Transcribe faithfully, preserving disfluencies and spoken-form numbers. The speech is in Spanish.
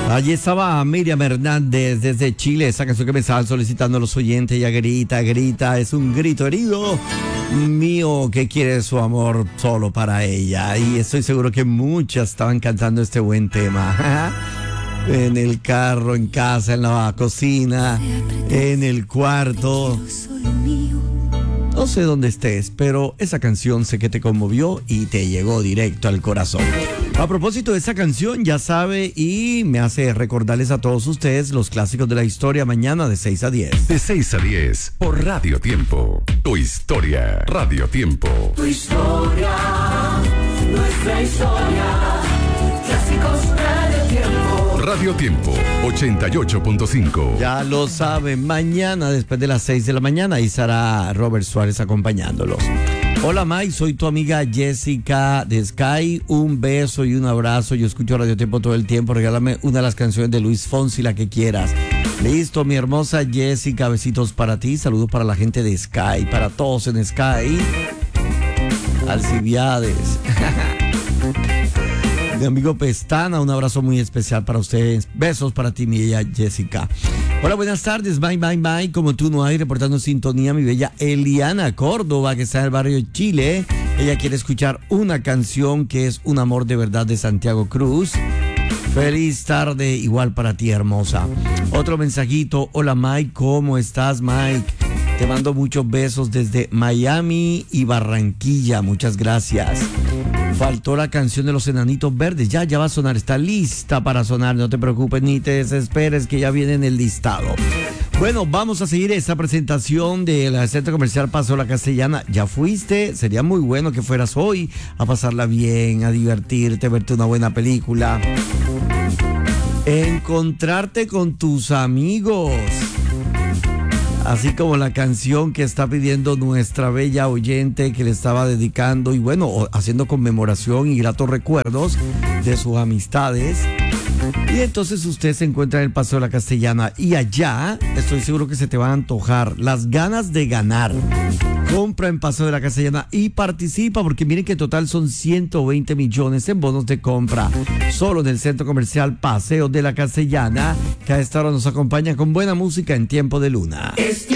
Allí estaba Miriam Hernández desde Chile, esa canción que me estaban solicitando los oyentes. Ella grita, grita, es un grito herido mío que quiere su amor solo para ella. Y estoy seguro que muchas estaban cantando este buen tema. En el carro, en casa, en la cocina, en el cuarto. No sé dónde estés, pero esa canción sé que te conmovió y te llegó directo al corazón. A propósito de esa canción, ya sabe, y me hace recordarles a todos ustedes los clásicos de la historia mañana de seis a diez. De seis a diez, por Radio Tiempo. Tu historia, Radio Tiempo. Tu historia, nuestra historia. Clásicos Radio Tiempo. Radio Tiempo, ochenta y ocho punto cinco. Ya lo saben, mañana después de las seis de la mañana, ahí estará Robert Suárez acompañándolos. Hola Mike, soy tu amiga Jessica de Sky. Un beso y un abrazo. Yo escucho Radio Tiempo todo el tiempo. Regálame una de las canciones de Luis Fonsi, la que quieras. Listo, mi hermosa Jessica. Besitos para ti. Saludos para la gente de Sky. Para todos en Sky. Alcibiades. Mi amigo Pestana, un abrazo muy especial para ustedes. Besos para ti, mi bella Jessica. Hola, buenas tardes. Bye, bye, bye. Como tú no hay, reportando sintonía, mi bella Eliana Córdoba, que está en el barrio Chile. Ella quiere escuchar una canción que es Un amor de verdad de Santiago Cruz. Feliz tarde, igual para ti, hermosa. Otro mensajito. Hola, Mike. ¿Cómo estás, Mike? Te mando muchos besos desde Miami y Barranquilla. Muchas gracias. Faltó la canción de los Enanitos Verdes. Ya, ya va a sonar. Está lista para sonar. No te preocupes ni te desesperes, que ya viene en el listado. Bueno, vamos a seguir esta presentación del Centro Comercial Paso La Castellana. ¿Ya fuiste? Sería muy bueno que fueras hoy a pasarla bien, a divertirte, verte una buena película. Encontrarte con tus amigos. Así como la canción que está pidiendo nuestra bella oyente, que le estaba dedicando y bueno, haciendo conmemoración y gratos recuerdos de sus amistades. Y entonces usted se encuentra en el Paseo de la Castellana y allá estoy seguro que se te van a antojar las ganas de ganar. Compra en Paseo de la Castellana y participa, porque miren que en total son ciento veinte millones en bonos de compra. Solo en el Centro Comercial Paseo de la Castellana, que a esta hora nos acompaña con buena música en Tiempo de Luna. Es